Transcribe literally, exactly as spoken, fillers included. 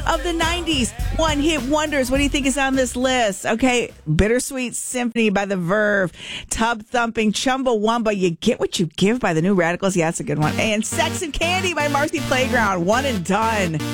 of the nineties one-hit wonders. What do you think is on this list? Okay, Bittersweet Symphony by The Verve, Tub Thumping, Chumbawamba, You Get What You Give by the New Radicals. Yeah, that's a good one. And Sex and Candy by Marcy Playground. One and done.